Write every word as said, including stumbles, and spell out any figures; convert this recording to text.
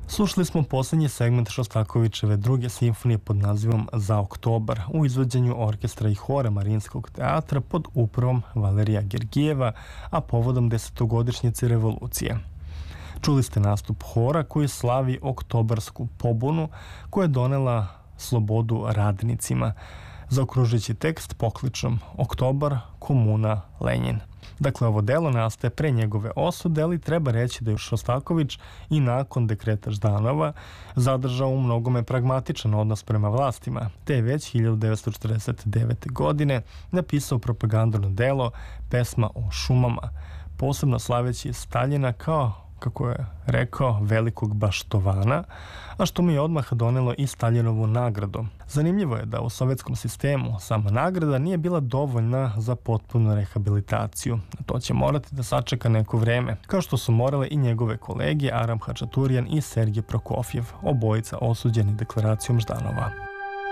Slušali smo posljednji segment Šostakovićeve druge simfonije pod nazivom Za oktobar u izvođenju orkestra i hora Marinskog teatra pod upravom Valerija Gergijeva, a povodom desetogodišnjice revolucije. Čuli ste nastup hora koji slavi oktobarsku pobunu koja je donela slobodu radnicima. Zaokružujući tekst pokličom Oktobar, komuna, Lenjin. Dakle, ovo delo nastaje pre njegove osude, ali treba reći da je Šostaković i nakon dekreta Ždanova zadržao u mnogome pragmatičan odnos prema vlastima, te je već hiljadu devetsto četrdeset devete. godine napisao propagandno delo Pesma o šumama, posebno slaveći Staljina kao, kako je rekao, velikog baštovana, a što mu je odmah donelo i Staljinovu nagradu. Zanimljivo je da u sovjetskom sistemu sama nagrada nije bila dovoljna za potpunu rehabilitaciju. To će morati da sačeka neko vreme, kao što su morale i njegove kolege Aram Hačaturian i Sergej Prokofjev, obojica osuđeni deklaracijom Ždanova.